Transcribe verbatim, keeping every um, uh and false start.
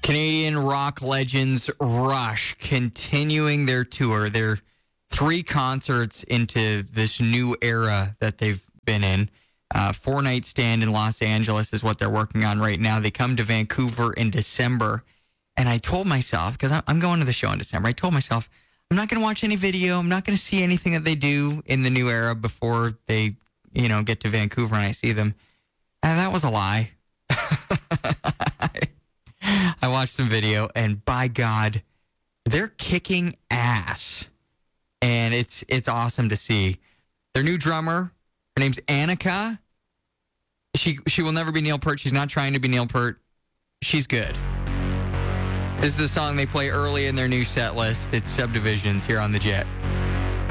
Canadian rock legends Rush continuing their tour. They're three concerts into this new era that they've been in. Uh, four-night stand in Los Angeles is what they're working on right now. They come to Vancouver in December. And I told myself, because I'm going to the show in December, I told myself, I'm not going to watch any video. I'm not going to see anything that they do in the new era before they, you know, get to Vancouver and I see them. And that was a lie. I watched some video, and by God, they're kicking ass. And it's it's awesome to see. Their new drummer, her name's Annika. She she will never be Neil Peart. She's not trying to be Neil Peart. She's good. This is a song they play early in their new set list. It's Subdivisions here on The Jet.